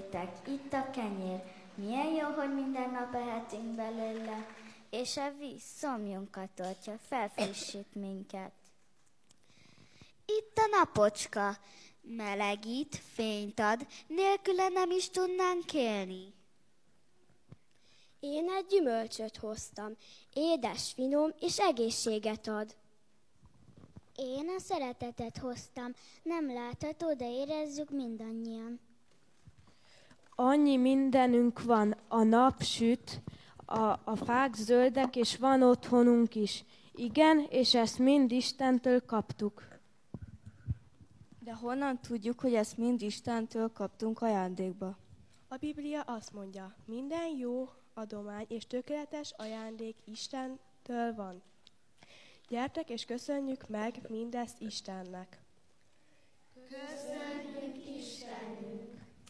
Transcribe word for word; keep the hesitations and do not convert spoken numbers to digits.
nézzétek, itt a kenyér, milyen jó, hogy minden nap ehetünk belőle, és a víz szomjunkat oltja, felfrissít minket. Itt a napocska, melegít, fényt ad, nélküle nem is tudnánk élni. Én egy gyümölcsöt hoztam, édes, finom és egészséget ad. Én a szeretetet hoztam, nem látható, de érezzük mindannyian. Annyi mindenünk van, a nap süt, a, a fák zöldek, és van otthonunk is. Igen, és ezt mind Istentől kaptuk. De honnan tudjuk, hogy ezt mind Istentől kaptunk ajándékba? A Biblia azt mondja, minden jó adomány és tökéletes ajándék Istentől van. Gyertek és köszönjük meg mindezt Istennek. Köszönjük!